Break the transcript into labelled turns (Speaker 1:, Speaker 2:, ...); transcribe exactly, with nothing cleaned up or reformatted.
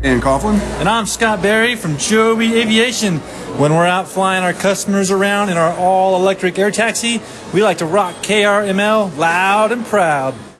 Speaker 1: Dan Coughlin.
Speaker 2: And I'm Scott Berry from Joby Aviation. When we're out flying our customers around in our all-electric air taxi, we like to rock K R M L loud and proud.